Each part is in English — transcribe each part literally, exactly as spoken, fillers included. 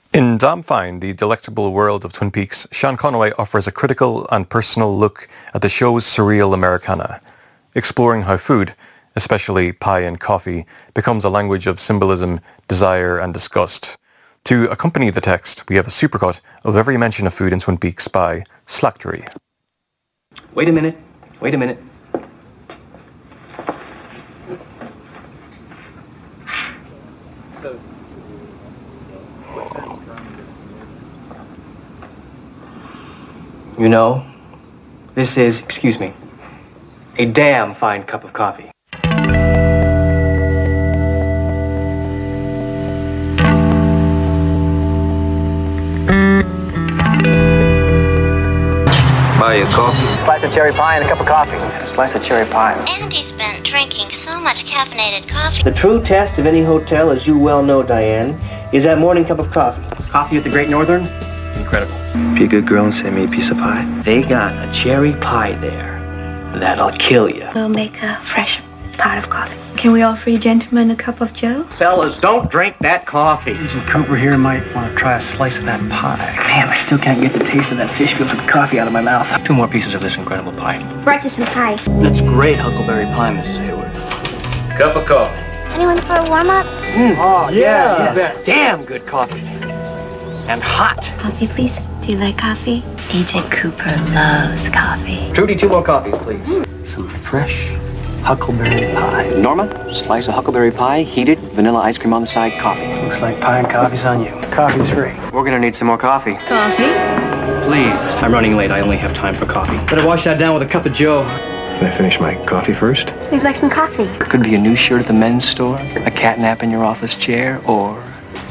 In Damn Fine, the delectable world of Twin Peaks, Sean Conaway offers a critical and personal look at the show's surreal Americana, exploring how food, especially pie and coffee, becomes a language of symbolism, desire and disgust. To accompany the text, we have a supercut of every mention of food in Twin Peaks by Slacktory. Wait a minute. Wait a minute. You know, this is, excuse me, a damn fine cup of coffee. Buy you coffee? Slice of cherry pie and a cup of coffee. A slice of cherry pie. Andy's been drinking so much caffeinated coffee. The true test of any hotel, as you well know, Diane, is that morning cup of coffee. Coffee at the Great Northern? Incredible. Be a good girl and send me a piece of pie. They got a cherry pie there that'll kill you. We'll make a fresh pot of coffee. Can we offer you gentlemen a cup of joe? Fellas, don't drink that coffee. Agent Cooper here might want to try a slice of that pie. Man, I still can't get the taste of that fish filtered coffee out of my mouth. Two more pieces of this incredible pie. Brought you some pie. That's great huckleberry pie, Missus Hayward. Cup of coffee. Anyone for a warm-up? Mm. Oh, yeah, you bet. Damn good coffee. And hot. Coffee, please. Do you like coffee? Agent Cooper loves coffee. Trudy, two more coffees, please. Some fresh huckleberry pie. Norma, slice of huckleberry pie, heated, vanilla ice cream on the side, coffee. Looks like pie and coffee's on you. Coffee's free. We're gonna need some more coffee. Coffee? Please. I'm running late. I only have time for coffee. Better wash that down with a cup of joe. Can I finish my coffee first? Would you like some coffee? Could be a new shirt at the men's store, a cat nap in your office chair, or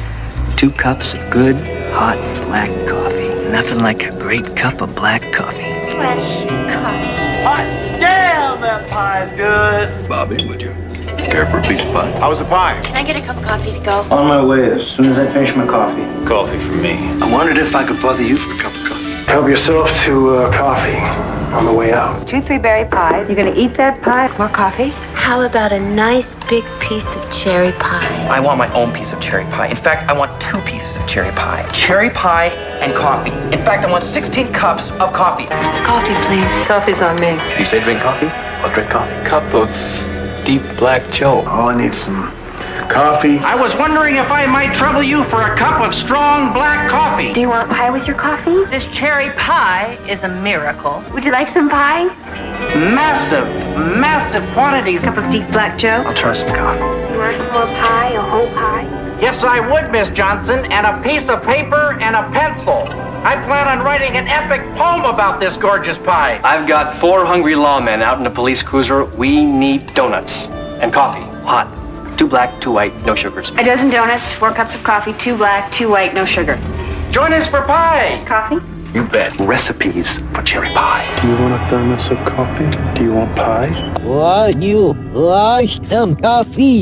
two cups of good, hot, black coffee. Nothing like a great cup of black coffee. Fresh coffee. Hot damn, that pie's good. Bobby, would you care for a piece of pie? How's the pie? Can I get a cup of coffee to go? On my way as soon as I finish my coffee. Coffee for me. I wondered if I could bother you for a cup of coffee. Help yourself to uh, coffee on the way out. Two three-berry pies. You're gonna eat that pie? More coffee? How about a nice big piece of cherry pie? I want my own piece of cherry pie. In fact, I want two pieces of cherry pie. Cherry pie and coffee. In fact, I want sixteen cups of coffee. Coffee, please. Coffee's on me. You say drink coffee? I'll drink coffee. Cup of deep black joe. Oh, I need some coffee. I was wondering if I might trouble you for a cup of strong black coffee. Do you want pie with your coffee? This cherry pie is a miracle. Would you like some pie? Massive, massive quantities. Cup of deep black joe? I'll try some coffee. You want some more pie, a whole pie? Yes, I would, Miss Johnson, and a piece of paper and a pencil. I plan on writing an epic poem about this gorgeous pie. I've got four hungry lawmen out in a police cruiser. We need donuts and coffee. Hot. Two black, two white, no sugars. A dozen donuts, four cups of coffee, two black, two white, no sugar. Join us for pie. Coffee? You bet. Recipes for cherry pie. Do you want a thermos of coffee? Do you want pie? Would you like some coffee?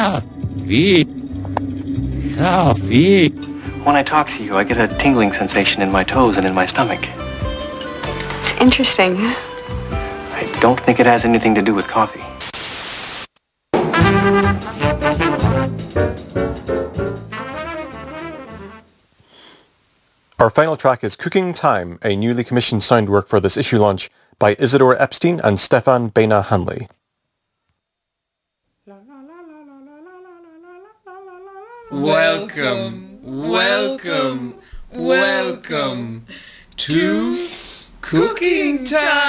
Coffee. Coffee. When I talk to you, I get a tingling sensation in my toes and in my stomach. It's interesting. I don't think it has anything to do with coffee. Our final track is Cooking Time, a newly commissioned sound work for this issue launch by Isidore Epstein and Stefan Baina Hanley. Welcome, welcome, welcome to Cooking Time!